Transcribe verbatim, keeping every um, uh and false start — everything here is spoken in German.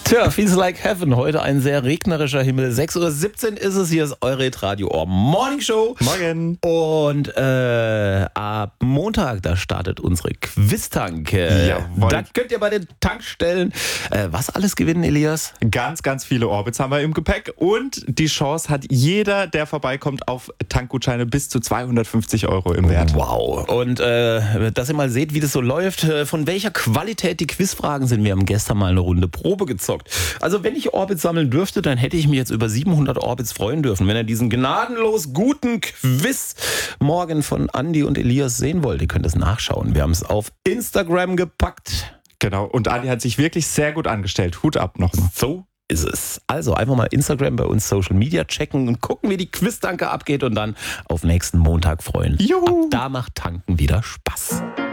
Tja, feels like heaven. Heute ein sehr regnerischer Himmel. sechs Uhr siebzehn ist es. Hier ist eure Radio Ohr Morning Show. Morgen. Und äh, ab Montag, da startet unsere Quiz-Tanke. Jawohl. Da könnt ihr bei den Tankstellen äh, was alles gewinnen, Elias? Ganz, ganz viele Orbits haben wir im Gepäck. Und die Chance hat jeder, der vorbeikommt, auf Tankgutscheine bis zu zweihundertfünfzig Euro im Wert. Wow. Und äh, dass ihr mal seht, wie das so läuft, äh, von welcher Qualität die Quizfragen sind. Wir haben gestern mal eine Runde Probe gezockt. Also wenn ich Orbits sammeln dürfte, dann hätte ich mich jetzt über siebenhundert Orbits freuen dürfen. Wenn ihr diesen gnadenlos guten Quiz morgen von Andi und Elias sehen wollt, ihr könnt es nachschauen. Wir haben es auf Instagram gepackt. Genau. Und Andi hat sich wirklich sehr gut angestellt. Hut ab nochmal. So ist es. Also einfach mal Instagram bei uns Social Media checken und gucken, wie die Quiz-Tanke abgeht und dann auf nächsten Montag freuen. Juhu. Ab da macht Tanken wieder Spaß.